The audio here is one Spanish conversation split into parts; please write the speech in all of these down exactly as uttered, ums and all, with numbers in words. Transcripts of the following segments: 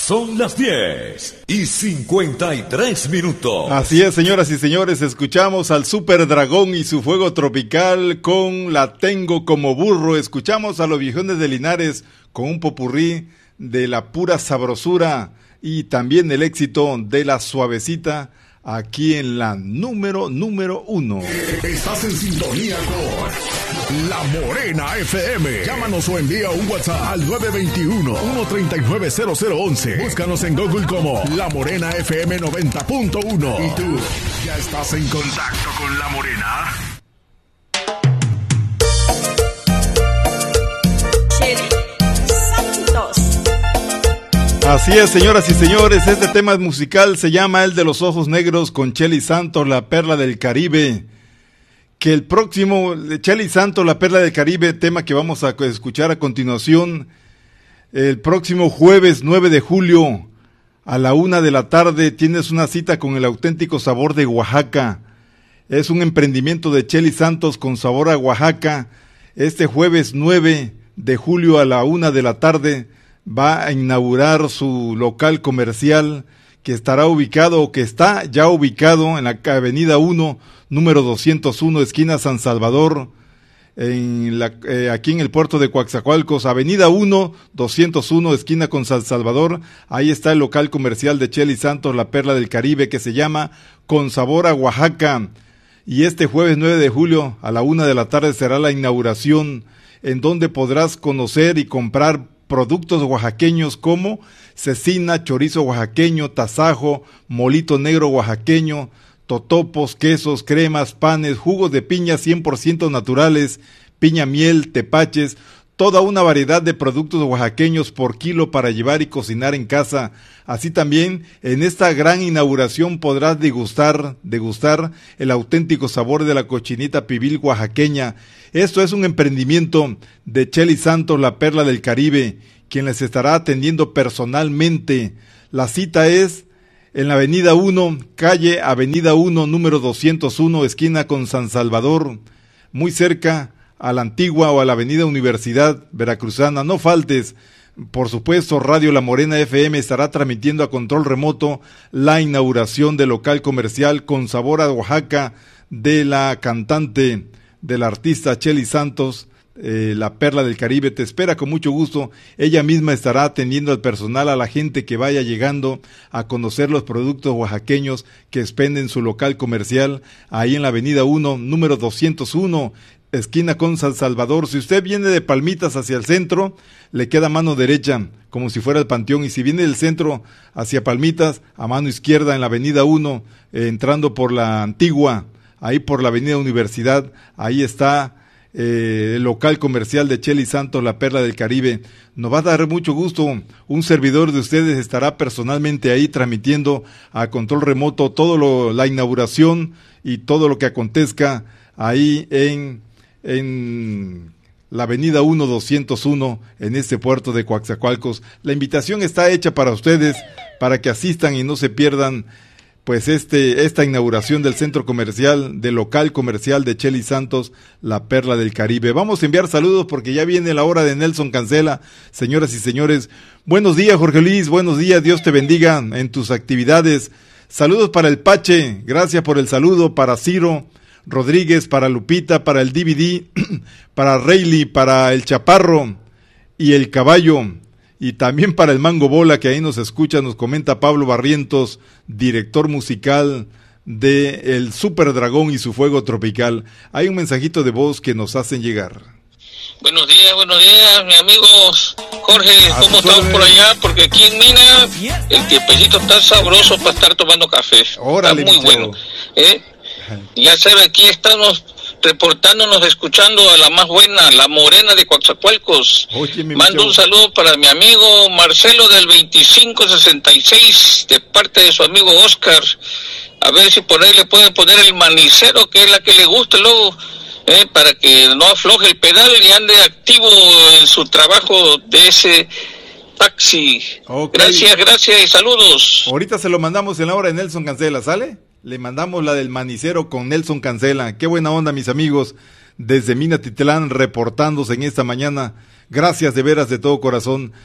Son las diez y cincuenta y tres minutos. Así es, señoras y señores, escuchamos al Super Dragón y su fuego tropical con La Tengo como burro. Escuchamos a los viejones de Linares con un popurrí de la pura sabrosura y también el éxito de La Suavecita, aquí en la número, número uno. Estás en sintonía con La Morena F M. Llámanos o envía un WhatsApp al nueve dos uno, uno tres nueve, cero cero once. Búscanos en Google como La Morena F M noventa punto uno. ¿Y tú ya estás en contacto con La Morena? Así es, señoras y señores, este tema musical se llama El de los Ojos Negros con Chely Santos, la perla del Caribe. Que el próximo, Chely Santos, la perla del Caribe, tema que vamos a escuchar a continuación, el próximo jueves nueve de julio a la una de la tarde tienes una cita con el auténtico sabor de Oaxaca. Es un emprendimiento de Chely Santos con sabor a Oaxaca. Este jueves nueve de julio a la una de la tarde va a inaugurar su local comercial que estará ubicado o que está ya ubicado en la avenida uno, número doscientos uno, esquina San Salvador, en la, eh, aquí en el puerto de Coatzacoalcos, avenida uno, doscientos uno, esquina con San Salvador. Ahí está el local comercial de Chely Santos, la perla del Caribe, que se llama Con Sabor a Oaxaca. Y este jueves nueve de julio a la una de la tarde será la inauguración, en donde podrás conocer y comprar productos oaxaqueños como cecina, chorizo oaxaqueño, tasajo, molito negro oaxaqueño, totopos, quesos, cremas, panes, jugos de piña cien por ciento naturales, piña miel, tepaches, toda una variedad de productos oaxaqueños por kilo para llevar y cocinar en casa. Así también, en esta gran inauguración podrás degustar, degustar el auténtico sabor de la cochinita pibil oaxaqueña. Esto es un emprendimiento de Chely Santos, la perla del Caribe, quien les estará atendiendo personalmente. La cita es en la avenida uno, calle avenida uno, número doscientos uno, esquina con San Salvador, muy cerca a la antigua o a la avenida Universidad Veracruzana. No faltes. Por supuesto, Radio La Morena F M estará transmitiendo a control remoto la inauguración del local comercial Con Sabor a Oaxaca de la cantante, del artista Chely Santos, eh, la perla del Caribe. Te espera con mucho gusto. Ella misma estará atendiendo al personal, a la gente que vaya llegando a conocer los productos oaxaqueños que expenden su local comercial ahí en la avenida uno, número doscientos uno, esquina con San Salvador. Si usted viene de Palmitas hacia el centro, le queda a mano derecha, como si fuera el Panteón, y si viene del centro hacia Palmitas, a mano izquierda en la avenida uno, eh, entrando por la antigua, ahí por la avenida Universidad, ahí está eh, el local comercial de Chely Santos, la perla del Caribe. Nos va a dar mucho gusto, un servidor de ustedes estará personalmente ahí transmitiendo a control remoto todo lo, la inauguración y todo lo que acontezca ahí en en la avenida uno, doscientos uno, en este puerto de Coatzacoalcos. La invitación está hecha para ustedes, para que asistan y no se pierdan pues este esta inauguración del centro comercial, del local comercial de Chely Santos, la perla del Caribe. Vamos a enviar saludos porque ya viene la hora de Nelson Cancela. Señoras y señores, buenos días, Jorge Luis, buenos días, Dios te bendiga en tus actividades. Saludos para el Pache, gracias por el saludo, para Ciro Rodríguez, para Lupita, para el D V D, para Rayleigh, para el Chaparro y el Caballo, y también para el Mango Bola, que ahí nos escucha, nos comenta Pablo Barrientos, director musical de El Super Dragón y su fuego tropical. Hay un mensajito de voz que nos hacen llegar. Buenos días, buenos días, mi amigo Jorge, ¿cómo estamos por allá? Porque aquí en Mina el tiempecito está sabroso para estar tomando café. Órale, está muy bueno, ¿eh? Ya sabe, aquí estamos reportándonos, escuchando a la más buena, la Morena de Coatzacoalcos. Oye, mando un saludo para mi amigo Marcelo del veinticinco sesenta y seis, de parte de su amigo Oscar. A ver si por ahí le pueden poner el manicero, que es la que le gusta luego, eh, para que no afloje el pedal y ande activo en su trabajo de ese taxi. Okay. Gracias, gracias y saludos. Ahorita se lo mandamos en la hora de Nelson Cancela, ¿sale? Le mandamos la del manicero con Nelson Cancela. Qué buena onda, mis amigos, desde Minatitlán, reportándose en esta mañana. Gracias de veras de todo corazón.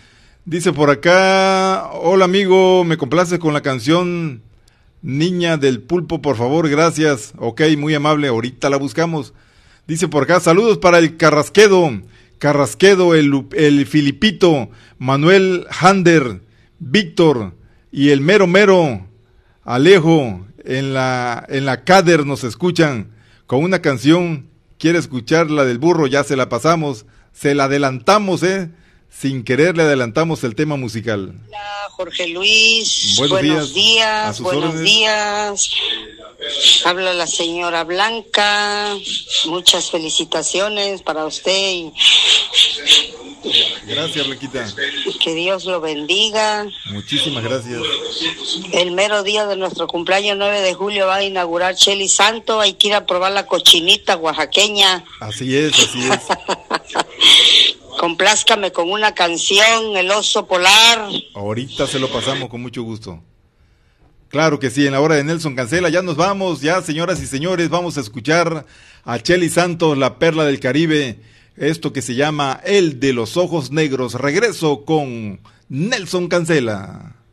Dice por acá, hola amigo, me complace con la canción Niña del Pulpo, por favor, gracias. Ok, muy amable, ahorita la buscamos. Dice por acá, saludos para el Carrasquedo, Carrasquedo, el, el Filipito, Manuel Hander, Víctor y el mero mero Alejo en la, en la Cader nos escuchan con una canción. Quiere escuchar la del burro, ya se la pasamos, se la adelantamos, eh. Sin querer le adelantamos el tema musical. Hola, Jorge Luis. Buenos, buenos días. días Buenos órdenes. días. Habla la señora Blanca. Muchas felicitaciones para usted. Y gracias, Blanquita. que Dios lo bendiga. Muchísimas gracias. El mero día de nuestro cumpleaños, nueve de julio, va a inaugurar Cheli Santo. Hay que ir a probar la cochinita oaxaqueña. Así es, así es. Complázcame con una canción, El Oso Polar. Ahorita se lo pasamos con mucho gusto. Claro que sí, en la hora de Nelson Cancela. Ya nos vamos, ya señoras y señores, vamos a escuchar a Cheli Santos, la perla del Caribe. Esto que se llama El de los Ojos Negros. Regreso con Nelson Cancela.